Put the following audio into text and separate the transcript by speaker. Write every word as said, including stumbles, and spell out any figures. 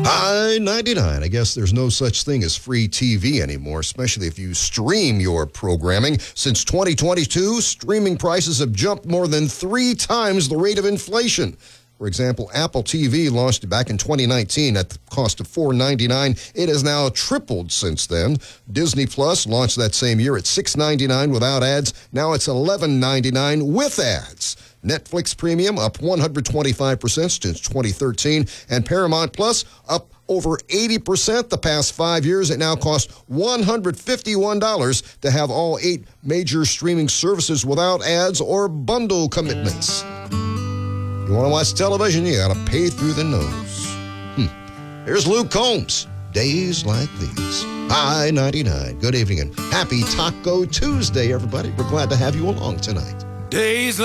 Speaker 1: I ninety-nine. I guess there's no such thing as free T V anymore, especially if you stream your programming. Since twenty twenty-two, streaming prices have jumped more than three times the rate of inflation. For example, Apple T V launched back in twenty nineteen at the cost of four ninety-nine. It has now tripled since then. Disney Plus launched that same year at six ninety-nine without ads. Now it's eleven ninety-nine with ads. Netflix Premium up one hundred twenty-five percent since twenty thirteen, and Paramount Plus up over eighty percent the past five years. It now costs one hundred fifty-one dollars to have all eight major streaming services without ads or bundle commitments. You want to watch television, you got to pay through the nose. Hmm. Here's Luke Combs. Days like these. I ninety-nine. Good evening and happy Taco Tuesday, everybody. We're glad to have you along tonight.
Speaker 2: Days like